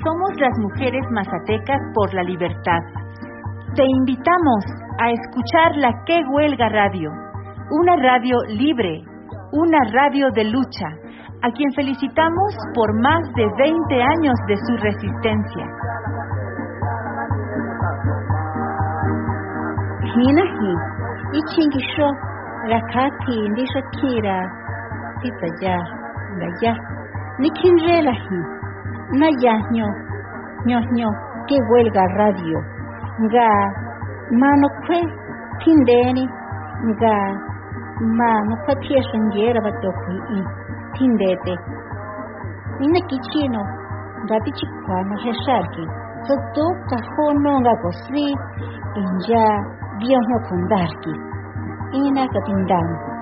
somos las mujeres mazatecas por la libertad. Te invitamos a escuchar la Que Huelga Radio, una radio libre, una radio de lucha, a quien felicitamos por más de 20 años de su resistencia. Hinahi, ichingisho, rakati, ndishakira, titaya, gaya, nikinrelahi, nayahño, ñoño, Que Huelga Radio, nga, manokwe, tindeni, nga, manokwe tieshanguera batokui, tindete. Nina kichino, gati chikwano hesharki, soto kahono nga kosi, inja, Dios no condarki, ina katindam.